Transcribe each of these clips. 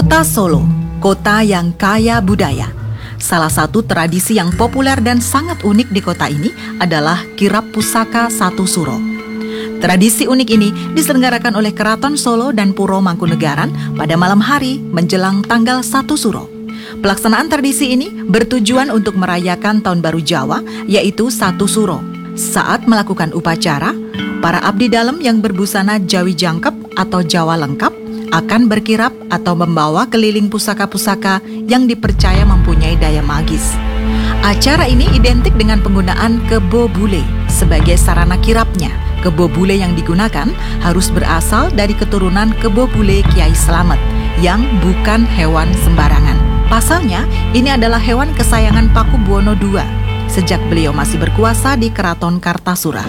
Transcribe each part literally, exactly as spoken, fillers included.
Kota Solo, kota yang kaya budaya. Salah satu tradisi yang populer dan sangat unik di kota ini adalah kirap pusaka Satu Suro. Tradisi unik ini diselenggarakan oleh Keraton Solo dan Puro Mangkunegaran pada malam hari menjelang tanggal Satu Suro. Pelaksanaan tradisi ini bertujuan untuk merayakan Tahun Baru Jawa, yaitu Satu Suro. Saat melakukan upacara, para abdi dalam yang berbusana Jawi Jangkep atau Jawa lengkap akan berkirap atau membawa keliling pusaka-pusaka yang dipercaya mempunyai daya magis. Acara ini identik dengan penggunaan kebo bule sebagai sarana kirapnya. Kebo bule yang digunakan harus berasal dari keturunan kebo bule Kiai Slamet yang bukan hewan sembarangan. Pasalnya, ini adalah hewan kesayangan Paku Buwono kedua sejak beliau masih berkuasa di Keraton Kartasura.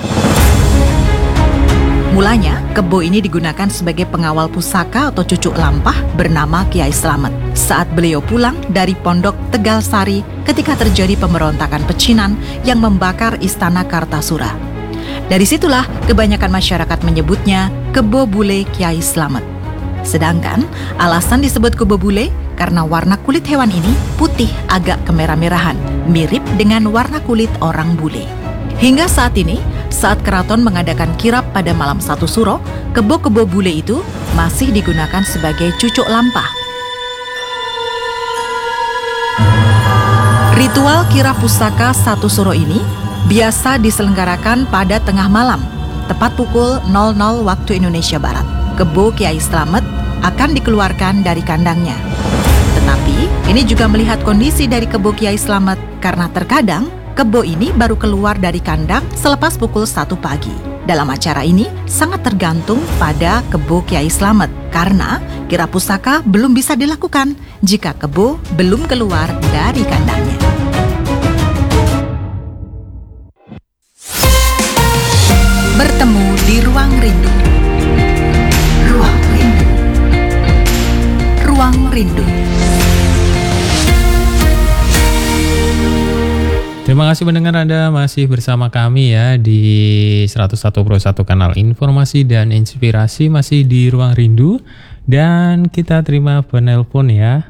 Mulanya, kebo ini digunakan sebagai pengawal pusaka atau cucuk lampah bernama Kiai Slamet. Saat beliau pulang dari Pondok Tegal Sari ketika terjadi pemberontakan pecinan yang membakar istana Kartasura. Dari situlah kebanyakan masyarakat menyebutnya kebo bule Kiai Slamet. Sedangkan alasan disebut kebo bule karena warna kulit hewan ini putih agak kemerah-merahan, mirip dengan warna kulit orang bule. Hingga saat ini, saat keraton mengadakan kirap pada malam Satu Suro, kebo-kebo bule itu masih digunakan sebagai cucuk lampah. Ritual kirap pusaka Satu Suro ini biasa diselenggarakan pada tengah malam, tepat pukul nol nol waktu Indonesia Barat. Kebo Kiai Slamet akan dikeluarkan dari kandangnya. Tetapi, ini juga melihat kondisi dari kebo Kiai Slamet karena terkadang kebo ini baru keluar dari kandang selepas pukul satu pagi. Dalam acara ini sangat tergantung pada kebo Kiai Slamet karena kirap pusaka belum bisa dilakukan jika kebo belum keluar dari kandangnya. Bertemu di Ruang Rindu. Ruang Rindu. Ruang Rindu. Terima kasih pendengar, Anda masih bersama kami ya di seratus satu koma satu kanal informasi dan inspirasi, masih di Ruang Rindu, dan kita terima penelpon ya.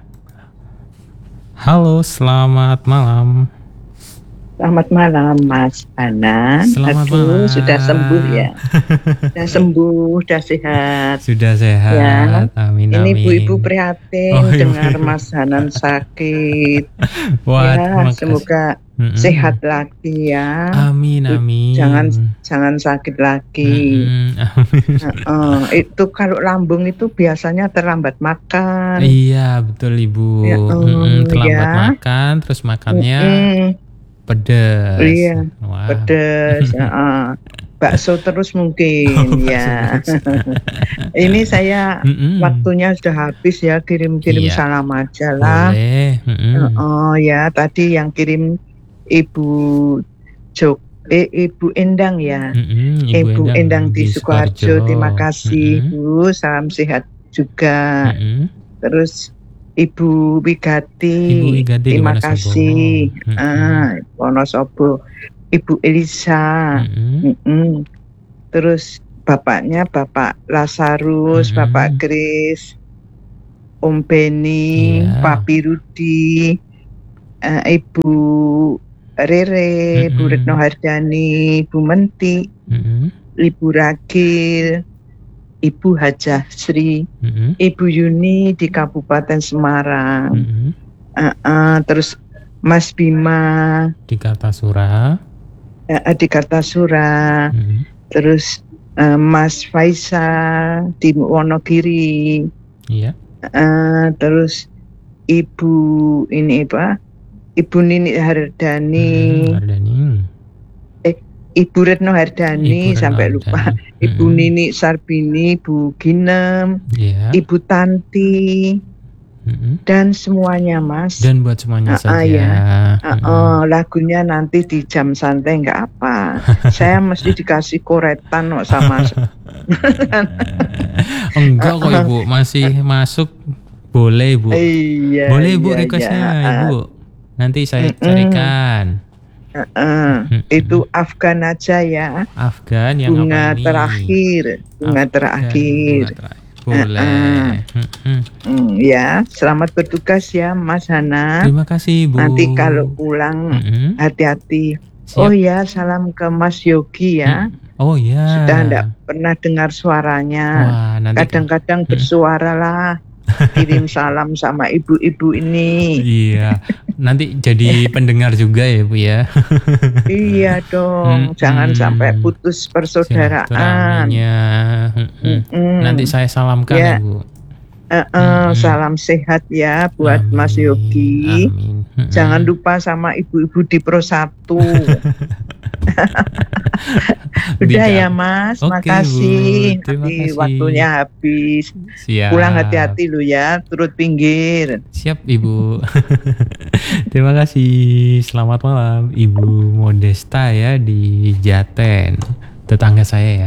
Halo, selamat malam. Selamat malam Mas Anan. Selamat Aduh, malam. sudah sembuh ya. Sudah sembuh, sudah sehat. Sudah sehat. Ya. Amin, Ini amin. ibu-ibu prihatin Oh, ibu. dengar Mas Hanan sakit. Wah, ya, terima kasih. semoga Mm-mm. sehat lagi ya. Amin, amin. Jangan jangan sakit lagi. Mm-mm, amin. Uh, itu kalau lambung itu biasanya terlambat makan. Iya, betul Ibu. Ya, um, Mm-mm, terlambat ya. makan, terus makannya Mm-mm. pedes. Iya, Wah. pedes. uh, bakso terus mungkin Oh, ya. bakso terus. Ini saya Mm-mm. waktunya sudah habis ya, kirim-kirim Iya. salam aja lah. Boleh. Mm-mm. Oh ya, tadi yang kirim Ibu Jok, eh, Ibu Endang ya. Mm-mm, Ibu, Endang di Sukoharjo, terima kasih Mm-mm. Bu, salam sehat juga. Mm-mm. Terus Ibu Wigati, Ibu Wigati di terima Wonosobo. kasih. Mm-mm. Ah, Wonosobo. Ibu Elisa. Mm-mm. Mm-mm. Terus bapaknya Bapak Lazarus, Mm-mm. Bapak Kris, Om Beni, Iya. Papi Rudi, eh, Ibu Rere, Mm-mm. Bu Retno Hardani, Bu Menti, Mm-mm. Ibu Ragil, Ibu Hajah Sri, Mm-mm. Ibu Yuni di Kabupaten Semarang, Mm-mm. Eh, eh, terus Mas Bima Di Kartasura. eh, di Kartasura, Mm-mm. terus eh, Mas Faisal di Wonogiri, Iya. eh, terus Ibu ini apa? Ibu Nini Hardani, Mm, Ardani. Ibu Retno Hardani Ibu Retno sampai lupa, Hardani. Ibu Mm-mm. Nini Sarbini, Bu Ginem, Iya. Ibu Tanti, Mm-mm. dan semuanya Mas. Dan buat semuanya Ah, saja. ah, ya. Ah, Mm-mm. oh, lagunya nanti di jam santai nggak apa. Saya mesti dikasih koretan kok sama. Enggak kok Ibu, masih masuk. Boleh Ibu. Iya. Boleh Ibu iya, requestnya iya. Ibu. Nanti saya Mm-mm. carikan. Ah, ah. Mm-mm. Itu Afgan aja ya. Afgan yang Bunga apa ini? terakhir, bunga Afgan, terakhir. bunga terakhir. Boleh. Mm-mm. Hmm, ya, selamat bertugas ya Mas Hana. Terima kasih Ibu. Nanti kalau pulang Mm-mm. hati-hati. Siap. Oh ya, salam ke Mas Yogi ya. Mm. Oh ya. Sudah enggak pernah dengar suaranya. Wah, nanti Kadang-kadang bersuara lah. Kirim salam sama ibu-ibu ini. Iya. Nanti jadi pendengar juga ya Bu ya. Iya dong, Mm-mm. jangan sampai putus persaudaraan. Silaturahminya. Mm-mm. Mm-mm. Nanti saya salamkan Ya. ya Bu. Eh, eh, Mm-mm. salam sehat ya buat Amin, Mas Yogi. Amin. Mm-mm. Jangan lupa sama ibu-ibu di Pro satu. Udah Tidak. ya Mas, Oke, makasih. Bu. Terima Nanti kasih. waktunya habis. Siap. Pulang hati-hati lu ya, turut pinggir. Siap Ibu. Terima kasih. Selamat malam Ibu Modesta ya di Jaten, tetangga saya ya.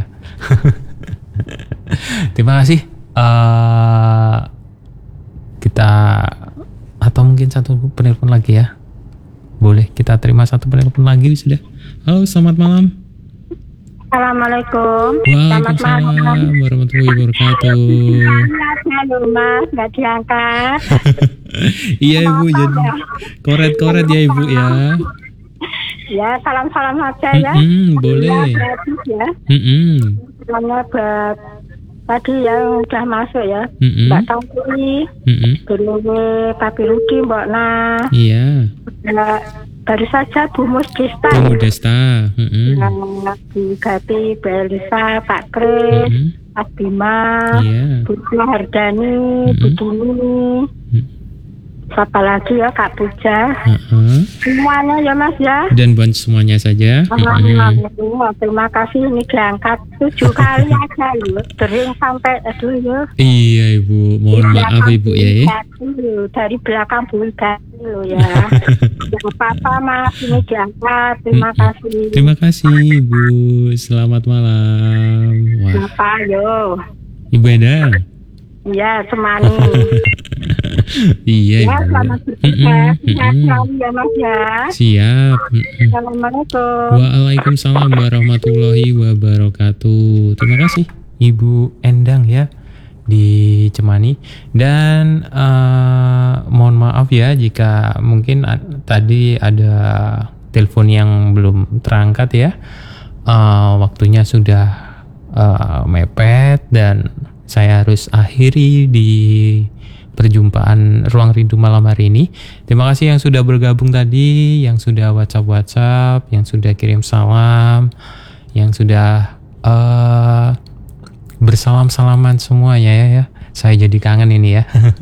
Terima kasih. Uh, kita atau mungkin satu penelpon lagi ya. Boleh kita terima satu penelpon lagi sudah. Halo, selamat malam. Assalamualaikum. Selamat malam. Waalaikumsalam warahmatullahi wabarakatuh. Halo Mas, nggak diangkat. Iya Ibu, jadi koret-koret ya Ibu ya. Ya, salam-salam aja ya. Mm-mm, boleh. Ya, gratis ya. Mm-mm, Salamnya buat tadi yang udah masuk ya. mm-mm, Mbak Taufi, mm-mm. Beli Papi Rudi, Mbak Na. Iya, Ya, baru saja Bu Musdista. Bu Modesta. Mm-mm, Bu Gati, Bu Elisa, Pak Kris, mm-mm. Mas Bima, Iya. Bu Hardani, Bu Mm-mm. Dini. Mm. Siapa lagi ya Kak Puja. Uh-uh. Semuanya ya Mas ya. Dan buat semuanya saja. Mm-mm. Alhamdulillah, terima kasih ini diangkat tujuh kali aja loh. Sering sampai aduh ya. Iya Ibu, mohon maaf Ibu ya. Loh, dari belakang Bu Gati loh ya. Jangan apa-apa Mas, ini diangkat. Terima Mm-mm. kasih. Terima kasih Ibu. Selamat malam. Wah, Apa yo? Ibu Endang. Iya, semani. Iya Ya, Ibu. selamat bertugas. Mm-mm, Sehat mm-mm. selalu ya Mas ya. Siap. Mm-mm. Assalamualaikum. Waalaikumsalam warahmatullahi wabarakatuh. Terima kasih Ibu Endang ya di Cemani. Dan eh, mohon maaf ya jika mungkin a- tadi ada telepon yang belum terangkat ya. Eh, waktunya sudah eh, mepet dan saya harus akhiri di perjumpaan Ruang Rindu malam hari ini. Terima kasih yang sudah bergabung tadi, yang sudah WhatsApp-WhatsApp, yang sudah kirim salam, yang sudah uh, bersalam-salaman semuanya ya, ya. Saya jadi kangen ini ya.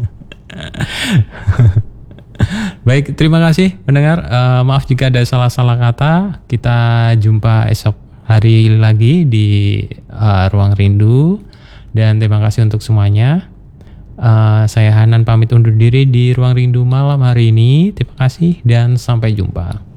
Baik, terima kasih pendengar. Uh, maaf jika ada salah-salah kata. Kita jumpa esok hari lagi di uh, Ruang Rindu. Dan terima kasih untuk semuanya. Uh, saya Hanan pamit undur diri di Ruang Rindu malam hari ini. Terima kasih dan sampai jumpa.